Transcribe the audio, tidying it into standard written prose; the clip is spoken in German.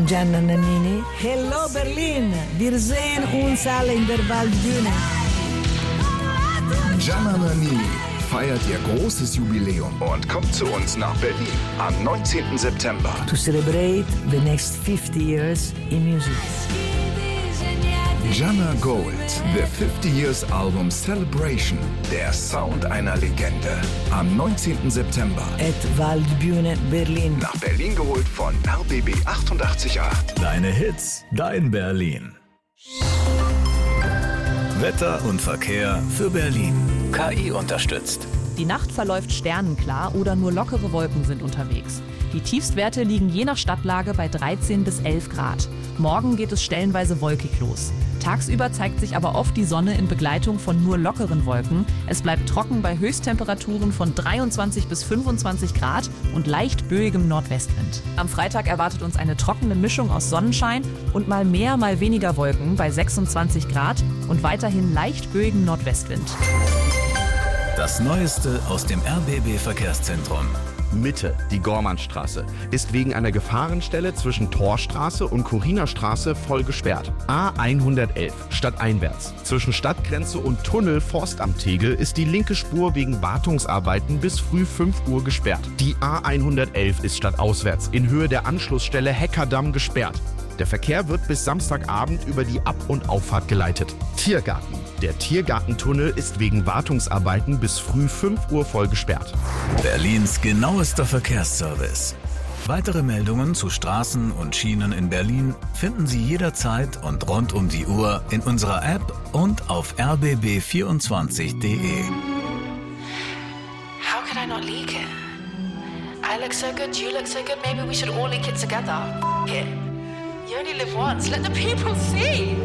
Gianna Nannini. Hello Berlin, wir sehen uns alle in der Waldbühne. Gianna Nannini feiert ihr großes Jubiläum und kommt zu uns nach Berlin am 19. September. To celebrate the next 50 years in music. Gianna Gold, The 50 Years Album Celebration, der Sound einer Legende. Am 19. September. At Waldbühne Berlin. Nach Berlin geholt von RBB 88.8. Deine Hits, dein Berlin. Wetter und Verkehr für Berlin. KI unterstützt. Die Nacht verläuft sternenklar oder nur lockere Wolken sind unterwegs. Die Tiefstwerte liegen je nach Stadtlage bei 13 bis 11 Grad. Morgen geht es stellenweise wolkig los. Tagsüber zeigt sich aber oft die Sonne in Begleitung von nur lockeren Wolken. Es bleibt trocken bei Höchsttemperaturen von 23 bis 25 Grad und leicht böigem Nordwestwind. Am Freitag erwartet uns eine trockene Mischung aus Sonnenschein und mal mehr, mal weniger Wolken bei 26 Grad und weiterhin leicht böigem Nordwestwind. Das Neueste aus dem RBB-Verkehrszentrum. Mitte, die Gormannstraße, ist wegen einer Gefahrenstelle zwischen Torstraße und Chorinerstraße voll gesperrt. A111 stadteinwärts. Zwischen Stadtgrenze und Tunnel Forstamt Tegel ist die linke Spur wegen Wartungsarbeiten bis früh 5 Uhr gesperrt. Die A111 ist stadtauswärts in Höhe der Anschlussstelle Heckerdamm gesperrt. Der Verkehr wird bis Samstagabend über die Ab- und Auffahrt geleitet. Tiergarten. Der Tiergartentunnel ist wegen Wartungsarbeiten bis früh 5 Uhr voll gesperrt. Berlins genauester Verkehrsservice. Weitere Meldungen zu Straßen und Schienen in Berlin finden Sie jederzeit und rund um die Uhr in unserer App und auf rbb24.de. How could I not leak it? I look so good, you look so good, maybe we should all leak it together. F*** it. You only live once, let the people see.